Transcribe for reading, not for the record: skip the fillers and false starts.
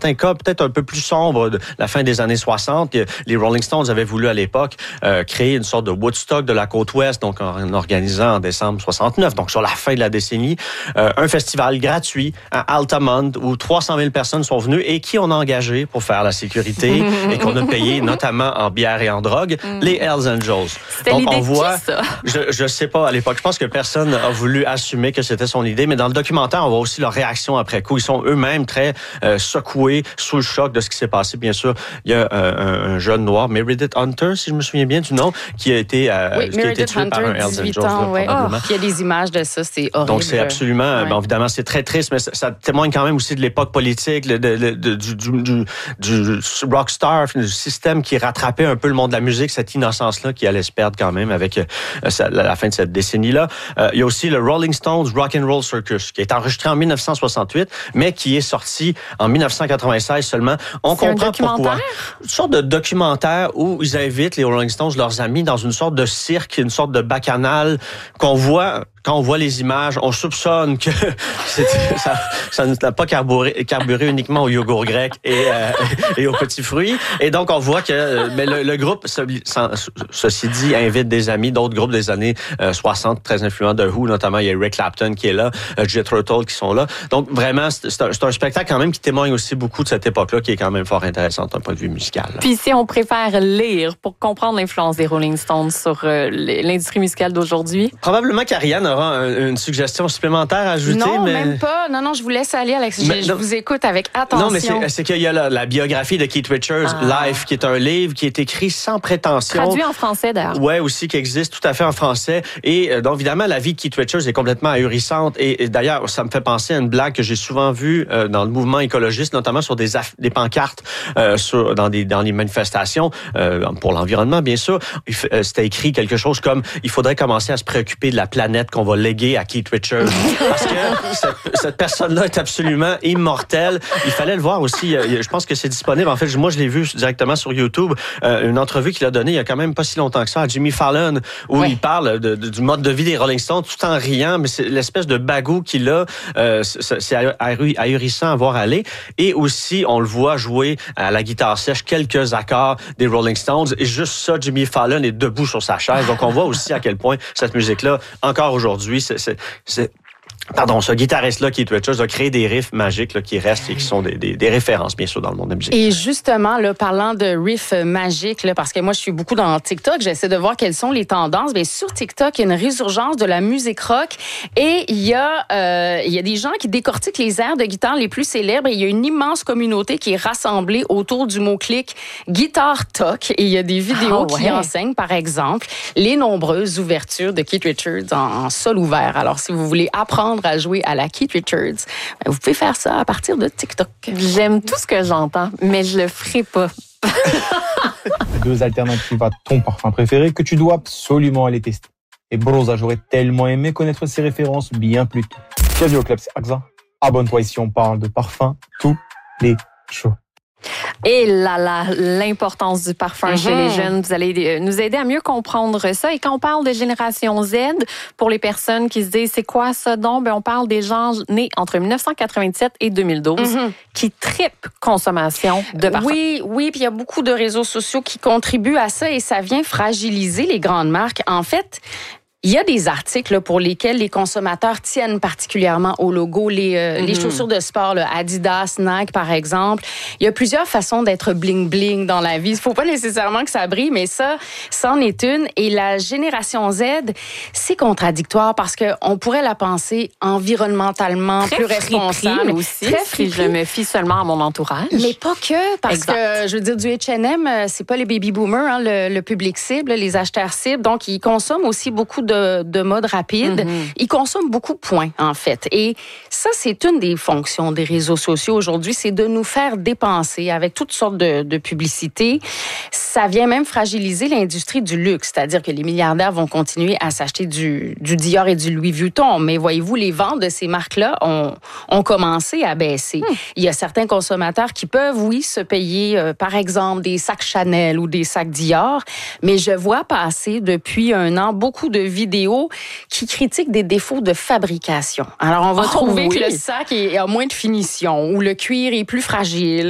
certains cas peut-être un peu plus sombres de la fin des années 60. Les Rolling Stones avaient voulu à l'époque créer une sorte de Woodstock de la côte ouest, donc en organisant en décembre 69, donc sur la fin de la décennie, un festival gratuit à Altamont où 300 000 personnes sont venues et qui on a engagé pour faire la sécurité et qu'on a payé notamment en bière et en drogue, les Hells Angels. C'était donc l'idée on voit, de qui, ça? je sais pas à l'époque, je pense que personne a voulu assumer que c'était son idée, mais dans le documentaire, on voit aussi leur réaction après coup. Ils sont eux-mêmes très secoués, sous le choc de ce qui s'est passé. Bien sûr, il y a un jeune noir, Meredith Hunter, si je me souviens bien du nom, qui a été, tué par un Hells Angels. Probablement. Il y a des images de ça, c'est horrible. Donc c'est absolument, bon, évidemment, c'est très triste, mais ça témoigne quand même aussi de l'époque politique, du rockstar, du système qui rattrapait un peu le monde de la musique, cette innocence-là qui allait se perdre quand même avec la fin de cette décennie-là. Il y a aussi le Rolling Stones Rock and Roll Circus, qui est enregistré en 1968, mais qui est sorti en 1996 seulement. On comprend pourquoi. Une sorte de documentaire où ils invitent les Rolling Stones, leurs amis, dans une sorte de cirque, une sorte de bacchanal qu'on voit. Quand on voit les images, on soupçonne que ça n'a pas carburé uniquement au yogourt grec et aux petits fruits. Et donc, on voit que mais le groupe, ceci dit, invite des amis d'autres groupes des années 60, très influents de Who, notamment il y a Eric Clapton qui est là, Jethro Tull qui sont là. Donc, vraiment, c'est un spectacle quand même qui témoigne aussi beaucoup de cette époque-là, qui est quand même fort intéressante d'un point de vue musical. Puis si on préfère lire pour comprendre l'influence des Rolling Stones sur l'industrie musicale d'aujourd'hui? Probablement qu'Ariane aura une suggestion supplémentaire à ajouter. Non, mais... même pas. Non, je vous laisse aller, Alex. Je vous écoute avec attention. Non, mais c'est qu'il y a la biographie de Keith Richards, Life, qui est un livre qui est écrit sans prétention. Traduit en français, d'ailleurs. Ouais, aussi, qui existe tout à fait en français. Et donc, évidemment, la vie de Keith Richards est complètement ahurissante. Et d'ailleurs, ça me fait penser à une blague que j'ai souvent vue dans le mouvement écologiste, notamment sur des pancartes dans les manifestations pour l'environnement, bien sûr. C'était écrit quelque chose comme « Il faudrait commencer à se préoccuper de la planète qu'on va léguer à Keith Richards. » Parce que cette personne-là est absolument immortelle. Il fallait le voir aussi. Je pense que c'est disponible. En fait, moi, je l'ai vu directement sur YouTube. Une entrevue qu'il a donnée il y a quand même pas si longtemps que ça à Jimmy Fallon, où il parle du mode de vie des Rolling Stones tout en riant, mais c'est l'espèce de bagou qu'il a. C'est ahurissant à voir aller. Et aussi, on le voit jouer à la guitare sèche quelques accords des Rolling Stones. Et juste ça, Jimmy Fallon est debout sur sa chaise. Donc, on voit aussi à quel point cette musique-là, encore aujourd'hui, ce guitariste-là, Keith Richards, a créé des riffs magiques là, qui restent et qui sont des références, bien sûr, dans le monde de la musique. Et justement, là, parlant de riffs magiques, là, parce que moi, je suis beaucoup dans TikTok, j'essaie de voir quelles sont les tendances. Bien, sur TikTok, il y a une résurgence de la musique rock et il y a des gens qui décortiquent les airs de guitare les plus célèbres et il y a une immense communauté qui est rassemblée autour du mot-clic « guitare talk » et il y a des vidéos qui enseignent, par exemple, les nombreuses ouvertures de Keith Richards en sol ouvert. Alors, si vous voulez apprendre à jouer à la Keith Richards, vous pouvez faire ça à partir de TikTok. J'aime tout ce que j'entends, mais je le ferai pas. Deux alternatives à ton parfum préféré que tu dois absolument aller tester. Et Brosa, j'aurais tellement aimé connaître ces références bien plus tôt. Bienvenue au club, c'est Akza. Abonne-toi ici, on parle de parfum tous les jours. Et l'importance du parfum chez les jeunes. Vous allez nous aider à mieux comprendre ça. Et quand on parle de génération Z, pour les personnes qui se disent c'est quoi ça donc, on parle des gens nés entre 1997 et 2012 qui trippent consommation de parfum. Oui, puis il y a beaucoup de réseaux sociaux qui contribuent à ça et ça vient fragiliser les grandes marques. En fait, il y a des articles pour lesquels les consommateurs tiennent particulièrement au logo, les chaussures de sport, là, Adidas, Nike par exemple. Il y a plusieurs façons d'être bling-bling dans la vie. Il ne faut pas nécessairement que ça brille, mais ça, c'en est une. Et la génération Z, c'est contradictoire parce qu'on pourrait la penser environnementalement très plus responsable. Aussi, très si je me fie seulement à mon entourage. Mais pas que, parce que, je veux dire, du H&M, c'est pas les baby boomers, hein, le public cible, les acheteurs cibles. Donc, ils consomment aussi beaucoup de mode rapide. Ils consomment beaucoup de points, en fait. Et ça, c'est une des fonctions des réseaux sociaux aujourd'hui, c'est de nous faire dépenser avec toutes sortes de publicités. Ça vient même fragiliser l'industrie du luxe, c'est-à-dire que les milliardaires vont continuer à s'acheter du Dior et du Louis Vuitton. Mais voyez-vous, les ventes de ces marques-là ont commencé à baisser. Il y a certains consommateurs qui peuvent, oui, se payer, par exemple, des sacs Chanel ou des sacs Dior, mais je vois passer depuis un an beaucoup de vidéos qui critiquent des défauts de fabrication. Alors, on va trouver que le sac a moins de finition ou le cuir est plus fragile